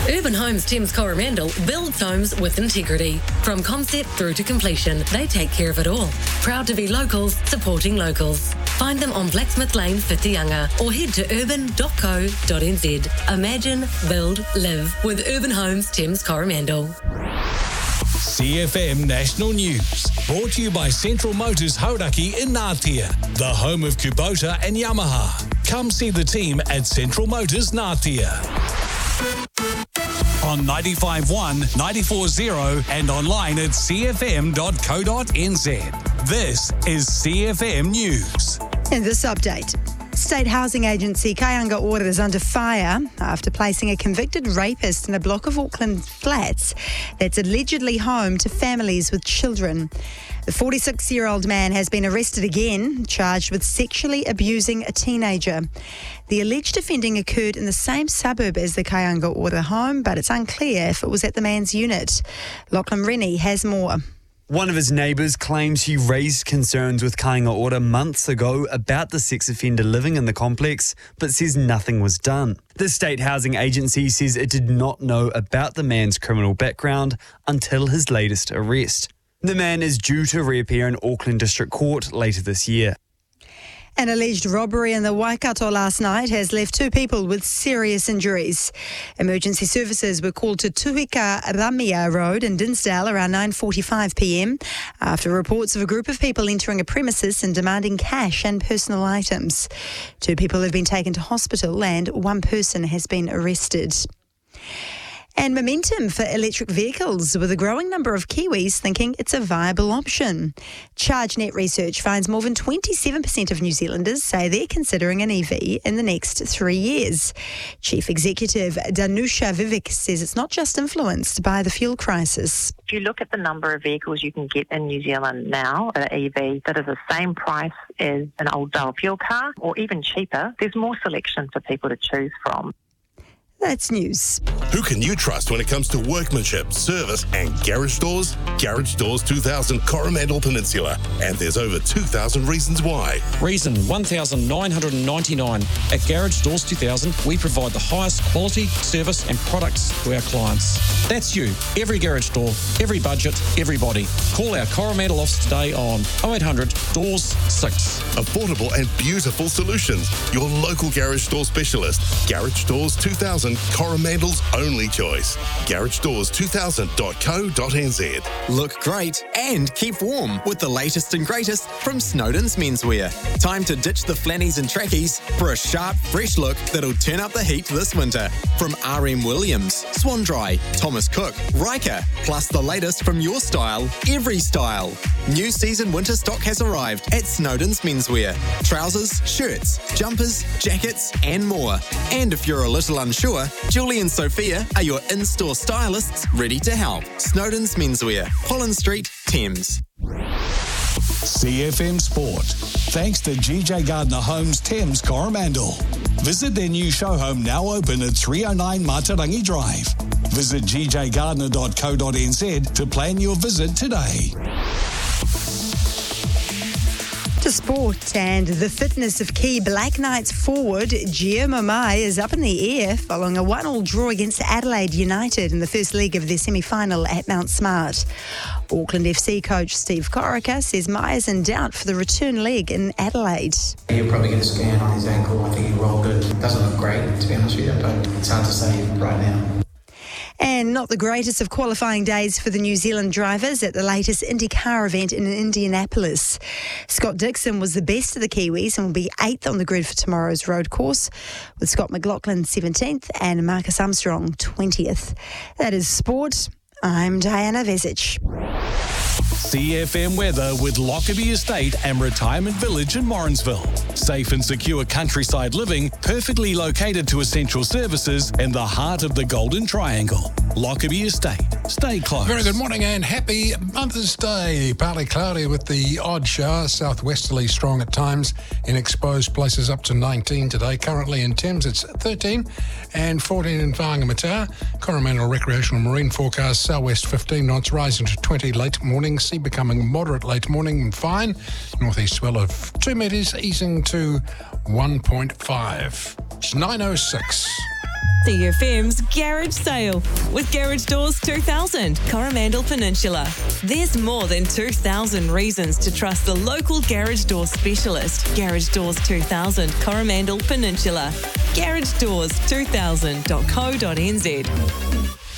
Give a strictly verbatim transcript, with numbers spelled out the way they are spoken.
Urban Homes Thames Coromandel builds homes with integrity. From concept through to completion, they take care of it all. Proud to be locals, supporting locals. Find them on Blacksmith Lane, Whitianga, or head to urban dot co dot n z. Imagine, build, live with Urban Homes Thames Coromandel. C F M National News, brought to you by Central Motors Hauraki in Ngātea, the home of Kubota and Yamaha. Come see the team at Central Motors Ngātea. On ninety-five point one, ninety-four point zero and online at c f m dot co dot n z. This is C F M News. In this update, State Housing Agency Kaianga Ora is under fire after placing a convicted rapist in a block of Auckland flats that's allegedly home to families with children. The forty-six-year-old man has been arrested again, charged with sexually abusing a teenager. The alleged offending occurred in the same suburb as the Kaianga Ora home, but it's unclear if it was at the man's unit. Lachlan Rennie has more. One of his neighbours claims he raised concerns with Kaianga Ora months ago about the sex offender living in the complex, but says nothing was done. The State Housing Agency says it did not know about the man's criminal background until his latest arrest. The man is due to reappear in Auckland District Court later this year. An alleged robbery in the Waikato last night has left two people with serious injuries. Emergency services were called to Tuhika Ramia Road in Dinsdale around nine forty-five p m after reports of a group of people entering a premises and demanding cash and personal items. Two people have been taken to hospital and one person has been arrested. And momentum for electric vehicles, with a growing number of Kiwis thinking it's a viable option. ChargeNet research finds more than twenty-seven percent of New Zealanders say they're considering an E V in the next three years. Chief Executive Danusha Vivek says it's not just influenced by the fuel crisis. If you look at the number of vehicles you can get in New Zealand now, an E V that is the same price as an old dual fuel car, or even cheaper, there's more selection for people to choose from. That's news. Who can you trust when it comes to workmanship, service and garage doors? Garage Doors two thousand Coromandel Peninsula. And there's over two thousand reasons why. Reason one thousand nine hundred ninety-nine. At Garage Doors two thousand, we provide the highest quality, service and products to our clients. That's you. Every garage door, every budget, everybody. Call our Coromandel office today on oh eight hundred doors six. Affordable and beautiful solutions. Your local garage door specialist. Garage Doors two thousand, Coromandel's only choice. garage doors two thousand dot co dot n z. Look great and keep warm with the latest and greatest from Snowden's Menswear. Time to ditch the flannies and trackies for a sharp, fresh look that'll turn up the heat this winter. From R M Williams, Swan Dry, Thomas Cook, Riker, plus the latest from your style, every style. New season winter stock has arrived at Snowden's Menswear. Trousers, shirts, jumpers, jackets and more. And if you're a little unsure, Julie and Sophia are your in-store stylists ready to help. Snowden's Menswear, Holland Street, Thames. C F M Sport, thanks to G J Gardner Homes Thames Coromandel. Visit their new show home, now open at three oh nine Matarangi Drive. Visit g j gardner dot co dot n z to plan your visit today. To sport, and the fitness of key Black Knights forward Gio Mamai is up in the air following a one-all draw against Adelaide United in the first leg of their semi-final at Mount Smart. Auckland F C coach Steve Corica says Mai is in doubt for the return leg in Adelaide. He'll probably get a scan on his ankle. I think he rolled good. Doesn't look great, to be honest with you. But it's hard to say right now. And not the greatest of qualifying days for the New Zealand drivers at the latest IndyCar event in Indianapolis. Scott Dixon was the best of the Kiwis and will be eighth on the grid for tomorrow's road course, with Scott McLaughlin seventeenth and Marcus Armstrong twentieth. That is sport. I'm Diana Vesic. C F M weather with Lockerbie Estate and Retirement Village in Morrinsville. Safe and secure countryside living, perfectly located to essential services in the heart of the Golden Triangle. Lockerbie Estate. Stay close. Very good morning and happy Mother's Day. Partly cloudy with the odd shower, southwesterly strong at times in exposed places up to nineteen today. Currently in Thames it's thirteen and fourteen in Whangamata. Coromandel Recreational Marine forecast southwest fifteen knots, rising to twenty late morning. Sea becoming moderate late morning and fine. Northeast swell of two metres, easing to one point five. It's nine oh six. C F M's Garage Sale with Garage Doors two thousand, Coromandel Peninsula. There's more than two thousand reasons to trust the local garage door specialist. Garage Doors two thousand, Coromandel Peninsula. garage doors two thousand dot co dot n z.